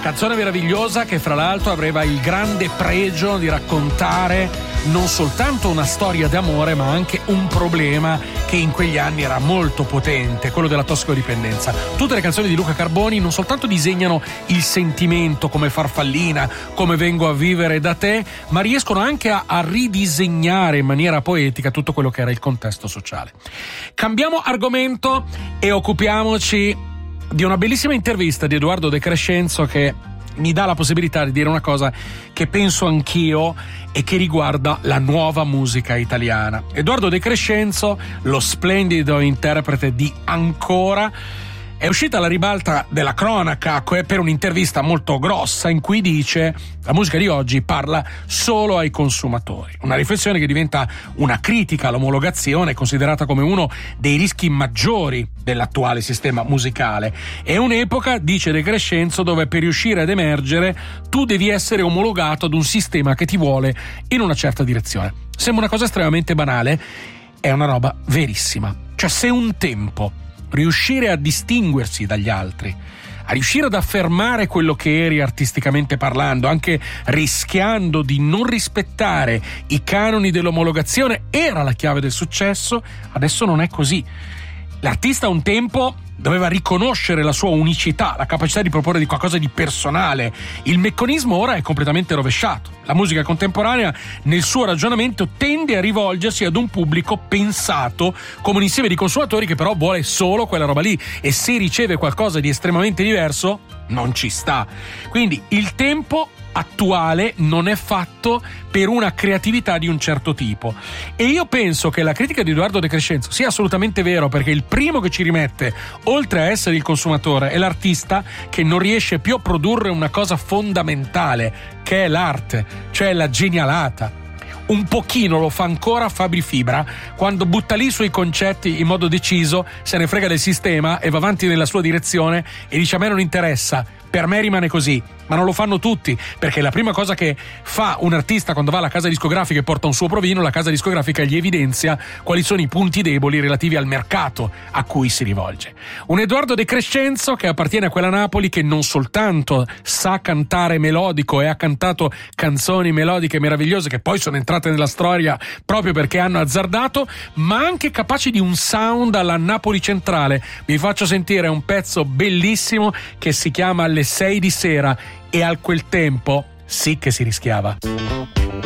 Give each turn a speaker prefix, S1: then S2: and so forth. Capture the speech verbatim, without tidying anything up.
S1: Canzone meravigliosa che fra l'altro aveva il grande pregio di raccontare non soltanto una storia d'amore ma anche un problema che in quegli anni era molto potente, quello della tossicodipendenza. Tutte le canzoni di Luca Carboni non soltanto disegnano il sentimento come Farfallina, come Vengo a vivere da te, ma riescono anche a, a ridisegnare in maniera poetica tutto quello che era il contesto sociale. Cambiamo argomento e occupiamoci di una bellissima intervista di Edoardo De Crescenzo che mi dà la possibilità di dire una cosa che penso anch'io e che riguarda la nuova musica italiana. Edoardo De Crescenzo, lo splendido interprete di Ancora, è uscita alla ribalta della cronaca per un'intervista molto grossa in cui dice: la musica di oggi parla solo ai consumatori. Una riflessione che diventa una critica all'omologazione, considerata come uno dei rischi maggiori dell'attuale sistema musicale. È un'epoca, dice De Crescenzo, dove per riuscire ad emergere tu devi essere omologato ad un sistema che ti vuole in una certa direzione. Sembra una cosa estremamente banale, è una roba verissima. Cioè, se un tempo riuscire a distinguersi dagli altri, a riuscire ad affermare quello che eri artisticamente parlando, anche rischiando di non rispettare i canoni dell'omologazione, era la chiave del successo, adesso non è così. L'artista un tempo doveva riconoscere la sua unicità, la capacità di proporre di qualcosa di personale. Il meccanismo ora è completamente rovesciato. La musica contemporanea nel suo ragionamento tende a rivolgersi ad un pubblico pensato come un insieme di consumatori che però vuole solo quella roba lì, e se riceve qualcosa di estremamente diverso non ci sta. Quindi il tempo attuale non è fatto per una creatività di un certo tipo, e io penso che la critica di Edoardo De Crescenzo sia assolutamente vero, perché il primo che ci rimette, oltre a essere il consumatore, è l'artista che non riesce più a produrre una cosa fondamentale che è l'arte, cioè la genialata. Un pochino lo fa ancora Fabri Fibra, quando butta lì i suoi concetti in modo deciso, se ne frega del sistema e va avanti nella sua direzione e dice: a me non interessa, per me rimane così. Ma non lo fanno tutti, perché la prima cosa che fa un artista quando va alla casa discografica e porta un suo provino, la casa discografica gli evidenzia quali sono i punti deboli relativi al mercato a cui si rivolge. Un Edoardo De Crescenzo che appartiene a quella Napoli che non soltanto sa cantare melodico e ha cantato canzoni melodiche meravigliose che poi sono entrate nella storia proprio perché hanno azzardato, ma anche capaci di un sound alla Napoli centrale. Vi faccio sentire un pezzo bellissimo che si chiama Alle sei di sera, e a quel tempo sì che si rischiava.